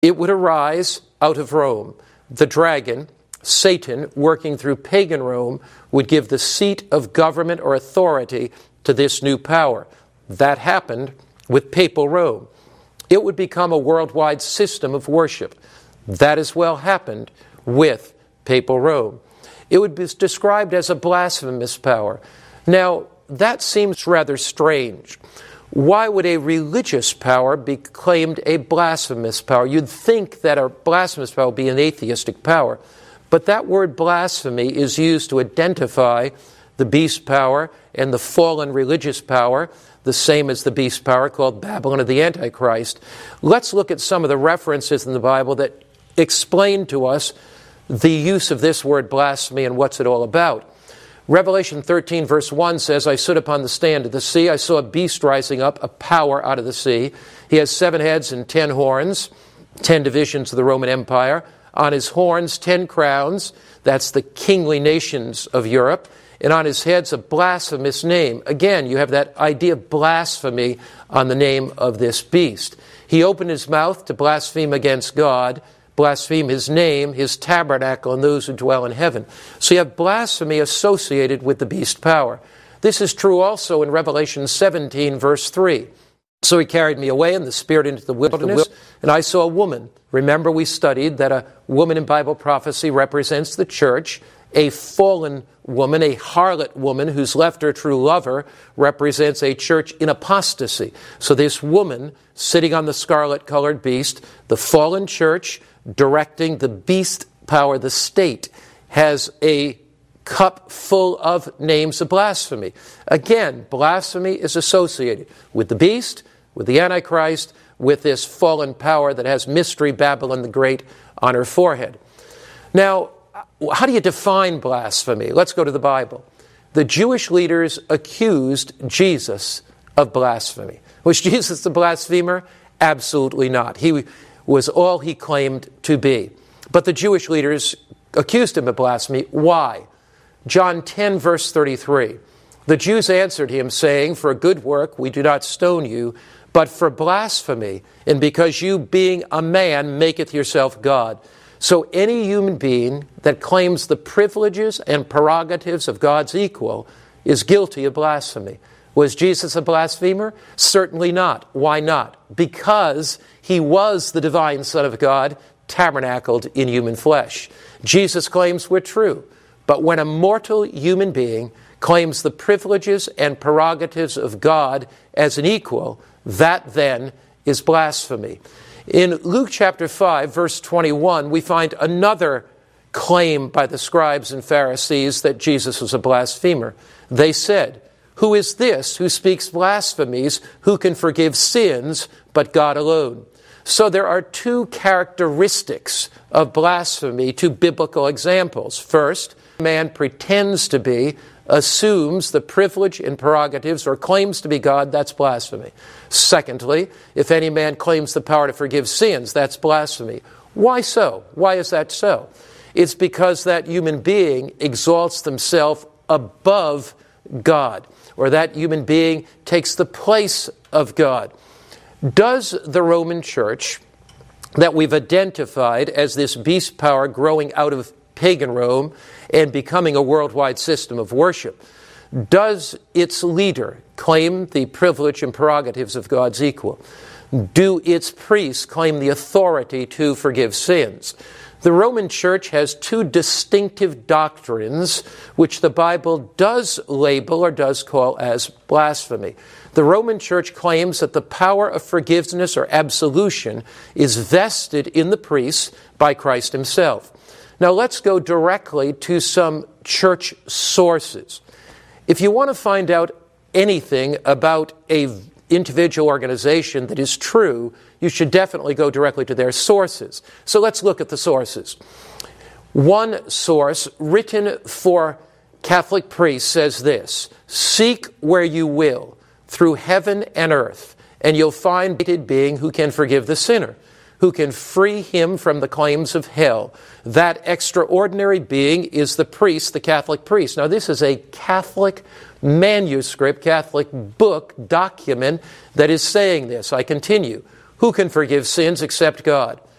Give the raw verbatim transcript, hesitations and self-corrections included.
It would arise out of Rome. The dragon, Satan, working through pagan Rome, would give the seat of government or authority to this new power. That happened with papal Rome. It would become a worldwide system of worship. That as well happened with papal Rome. It would be described as a blasphemous power. Now, that seems rather strange. Why would a religious power be claimed a blasphemous power? You'd think that a blasphemous power would be an atheistic power. But that word blasphemy is used to identify the beast power and the fallen religious power, the same as the beast power called Babylon of the Antichrist. Let's look at some of the references in the Bible that explain to us the use of this word blasphemy and what's it all about. Revelation thirteen verse one says, I stood upon the stand of the sea. I saw a beast rising up, a power out of the sea. He has seven heads and ten horns, ten divisions of the Roman Empire. On his horns, ten crowns. That's the kingly nations of Europe. And on his heads, a blasphemous name. Again, you have that idea of blasphemy on the name of this beast. He opened his mouth to blaspheme against God, blaspheme his name, his tabernacle, and those who dwell in heaven. So you have blasphemy associated with the beast power. This is true also in Revelation seventeen, verse three. So he carried me away in the spirit into the wilderness, and I saw a woman. Remember, we studied that a woman in Bible prophecy represents the church. A fallen woman, a harlot woman who's left her true lover, represents a church in apostasy. So this woman sitting on the scarlet-colored beast, the fallen church directing the beast power, the state, has a cup full of names of blasphemy. Again, blasphemy is associated with the beast, with the Antichrist, with this fallen power that has Mystery Babylon the Great on her forehead. Now, how do you define blasphemy? Let's go to the Bible. The Jewish leaders accused Jesus of blasphemy. Was Jesus a blasphemer? Absolutely not. He was all he claimed to be. But the Jewish leaders accused him of blasphemy. Why? John ten, verse thirty-three. The Jews answered him, saying, For a good work we do not stone you, but for blasphemy, and because you, being a man, maketh yourself God. So any human being that claims the privileges and prerogatives of God's equal is guilty of blasphemy. Was Jesus a blasphemer? Certainly not. Why not? Because he was the divine Son of God, tabernacled in human flesh. Jesus' claims were true. But when a mortal human being claims the privileges and prerogatives of God as an equal, that then is blasphemy. In Luke chapter five, verse twenty-one, we find another claim by the scribes and Pharisees that Jesus was a blasphemer. They said, Who is this who speaks blasphemies, who can forgive sins but God alone? So there are two characteristics of blasphemy, two biblical examples. First, man pretends to be, assumes the privilege and prerogatives or claims to be God, that's blasphemy. Secondly, if any man claims the power to forgive sins, that's blasphemy. Why so? Why is that so? It's because that human being exalts themselves above God, or that human being takes the place of God. Does the Roman Church, that we've identified as this beast power growing out of pagan Rome and becoming a worldwide system of worship, does its leader claim the privilege and prerogatives of God's equal? Do its priests claim the authority to forgive sins? The Roman Church has two distinctive doctrines which the Bible does label or does call as blasphemy. The Roman Church claims that the power of forgiveness or absolution is vested in the priests by Christ himself. Now let's go directly to some church sources. If you want to find out anything about an individual organization that is true, you should definitely go directly to their sources. So let's look at the sources. One source written for Catholic priests says this: Seek where you will, through heaven and earth, and you'll find a being who can forgive the sinner, who can free him from the claims of hell. That extraordinary being is the priest, the Catholic priest. Now, this is a Catholic manuscript, Catholic book, document that is saying this. I continue. Who can forgive sins except God?